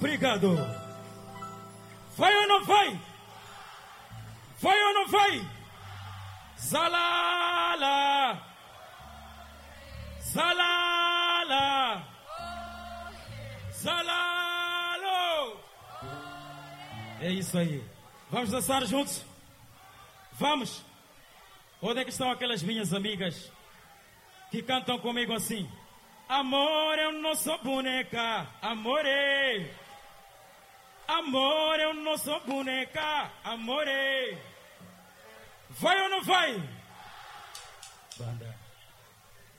Obrigado. Vai ou não vai? Vai ou não vai? Zalala. Zalala. Zalalo. É isso aí. Vamos dançar juntos? Vamos. Onde é que estão aquelas minhas amigas que cantam comigo assim? Amor, eu não sou boneca, amore. Amor, eu não sou boneca, amore. Vai ou não vai? Banda.